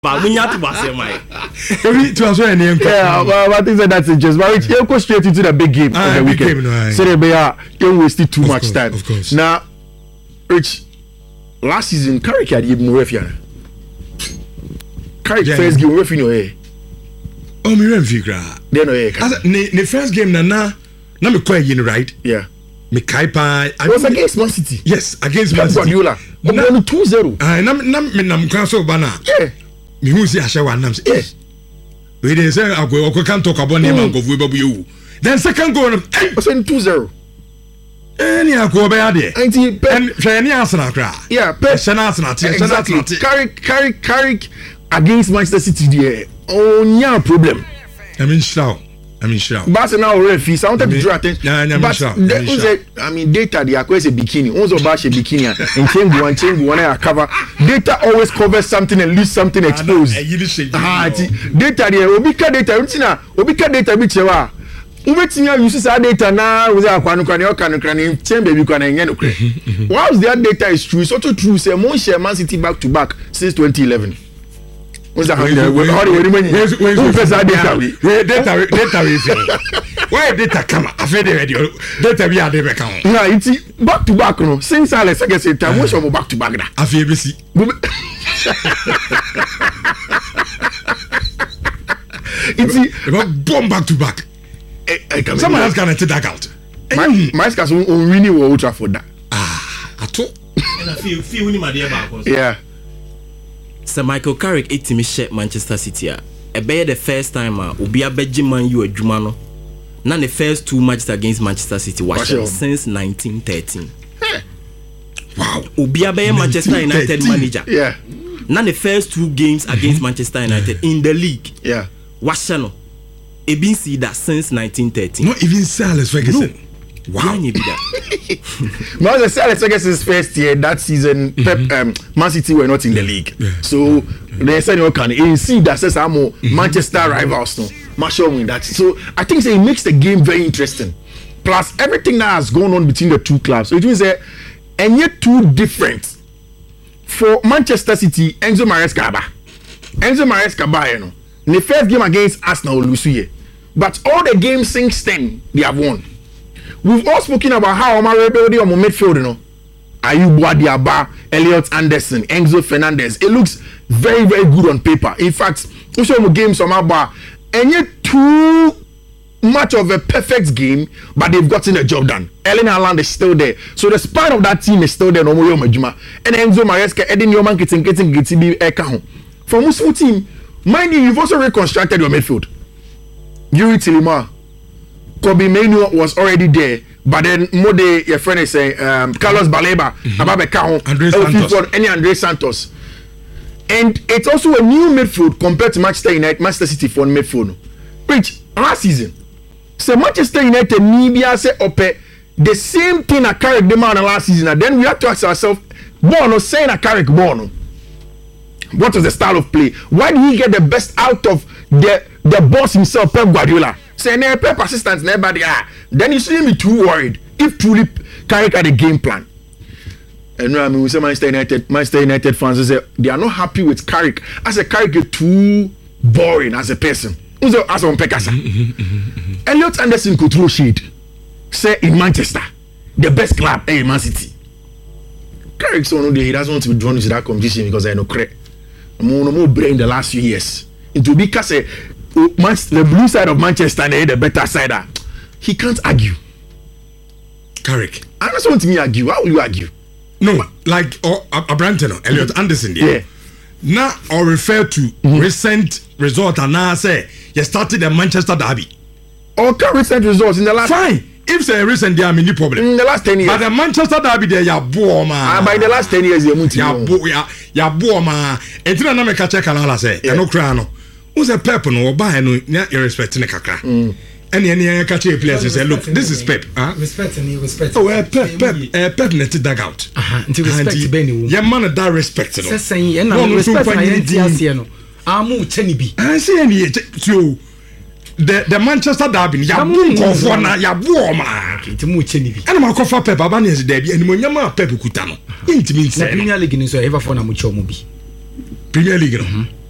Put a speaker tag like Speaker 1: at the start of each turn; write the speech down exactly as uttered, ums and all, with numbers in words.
Speaker 1: But we have to say my.
Speaker 2: To answer any
Speaker 3: yeah, well, I think that that's interesting. But you go straight into the big game
Speaker 2: ah,
Speaker 3: of the weekend.
Speaker 2: Game, no,
Speaker 3: so they be uh, you wasted too
Speaker 2: of
Speaker 3: much
Speaker 2: course,
Speaker 3: time.
Speaker 2: Of course.
Speaker 3: Now, Rich, last season, Carrick had even more referee. Carrick yeah, first game referee no eh.
Speaker 2: Oh, me referee gra.
Speaker 3: They no eh.
Speaker 2: Ne ne first game na na na me quite you right.
Speaker 3: Yeah.
Speaker 2: Me kaipa.
Speaker 3: It was against Man City.
Speaker 2: Yes, against Man City.
Speaker 3: Guardiola. But na two zero.
Speaker 2: Ah, na na me na mkwaso bana.
Speaker 3: Yeah.
Speaker 2: Me hu si ahye wa nam. Eh. We dey say agwe okọ kan talk about name and gofu babu you. Then second goal eh
Speaker 3: was in two zero.
Speaker 2: Any akọ be ade.
Speaker 3: And
Speaker 2: hwe ni Arsenal kra.
Speaker 3: Yeah, Pep. Exactly. Carrick Carrick Carrick against Manchester City there. Oh, yeah, problem.
Speaker 2: I mean, shout. I mean, shout.
Speaker 3: But now referee, so I wanted to draw attention.
Speaker 2: Yeah, yeah,
Speaker 3: but the, I mean, data they acquire a bikini. Also, bash a bikini and change one, change one. I cover data always covers something and leaves something exposed. Ah, data there. Obika data. Utina. Obika data. Bichewa. Ubetinya uses our data now. Uza kwanu kwani okanu kwani. Change baby kwani ngeno kre. Whilst their data is true, it's also true. Say Mon share Man City back to back since twenty eleven. What's that? How do you who first had data?
Speaker 2: Data, data is where data come? I feel the radio. Data we are the account.
Speaker 3: Yeah, it's back to back. No, since Alex, I guess it time. What's your back to back?
Speaker 2: I feel B C.
Speaker 3: It's
Speaker 2: about bomb back to back. Someone else can take that out.
Speaker 3: My my scars on really will ultra for that.
Speaker 2: Ah, at all.
Speaker 1: And I feel feel when my dear back.
Speaker 3: Yeah.
Speaker 1: Sir Michael Carrick eight team share Manchester City. A be the first time uh, Obi abeji man you adwuma no. Na the first two matches against Manchester City was since nineteen thirteen.
Speaker 3: Hey.
Speaker 2: Wow.
Speaker 1: Obi abeji Manchester United manager.
Speaker 3: Yeah.
Speaker 1: Na the first two games mm-hmm. against Manchester United yeah. in the league.
Speaker 3: Yeah.
Speaker 1: Was no. E been see that since nineteen thirteen.
Speaker 2: Not even Sir Alex Ferguson.
Speaker 1: No.
Speaker 3: Wow. Now the Sir Alex Ferguson's first year that season, mm-hmm. Pep, um, Man City were not in the league, yeah. so yeah. they said you can you see that says I'm mm-hmm. Manchester rivals no, Marshall win that. So I think so it makes the game very interesting. Plus everything that has gone on between the two clubs, so it means that and yet two different. For Manchester City, Enzo Maresca, Enzo Maresca, you know, in the first game against Arsenal, Lucia, but all the games since then they have won. We've all spoken about how Omar Rebelli on midfield, you know. Ayub Wadiaba, Elliot Anderson, Enzo Fernandez. It looks very, very good on paper. In fact, we show them games on our bar. And yet, too much of a perfect game, but they've gotten the job done. Erling Haaland is still there. So the spine of that team is still there. No more Majuma. And Enzo Maresca, Edin Yoman, getting getting getting Eka. For Muslim team, mind you, you've also reconstructed your midfield. Yuri Tillemans. Kobe Mainoo was already there, but then Mode, your friend is saying, um, Carlos Baleba, mm-hmm. Ababe Kahon,
Speaker 2: Andre Santos,
Speaker 3: any Andre Santos, and it's also a new midfield compared to Manchester United, Manchester City for midfield. Which last season, so Manchester United Nibia say ope the same thing I carried them on last season, and then we have to ask ourselves, Bono saying I carried Bono. What was the style of play? Why did he get the best out of the the boss himself, Pep Guardiola? Say never Pep assistants, never there. Then you shouldn't be too worried if truly Carrick had a game plan. And I mean, we say Manchester United, Manchester United fans say they are not happy with Carrick. As a Carrick is too boring as a person. As on Pekasa, Elliot Anderson could throw shade. Say in Manchester, the best club, hey Man City. Carrick so no he doesn't want to be drawn into that competition because I know credit. No more brain the last few years. It will be because the blue side of Manchester and the better side. He can't argue.
Speaker 2: Carrick.
Speaker 3: I just want me argue. How will you argue?
Speaker 2: No, like or uh, Branton, Elliot mm-hmm. Anderson. Yeah. yeah. Now or refer to mm-hmm. recent result and now say you started the Manchester derby.
Speaker 3: Okay, recent results in the last.
Speaker 2: Fine. If say recent there, I mean no problem.
Speaker 3: In the last ten years.
Speaker 2: But the Manchester derby there, ya boy man.
Speaker 3: Ah, by the last ten years, you muti.
Speaker 2: Ya boy, ya ya boy man. Entina na me ka check ala say. Ya no kra no. Who say Pep no buy no you respect ne kakra. Any any catch a players say look this is Pep.
Speaker 4: Huh? Respect and respect.
Speaker 2: Oh uh, Pep Pep uh, Pep net dag out.
Speaker 4: Aha, until respect Benny.
Speaker 2: Yeah man that respect no.
Speaker 4: Say say na respect na yen no. Amu cheni bi.
Speaker 2: I say any so the the Manchester derby ya bu nkofo na ya bu o ma.
Speaker 4: Nti mu cheni bi.
Speaker 2: Ana ma kofa Pep aba na derby ani mo nyama Pep kuta no. Intimi nse.
Speaker 4: Premier League ni so ever for na mu chomo bi.
Speaker 2: Premier League no.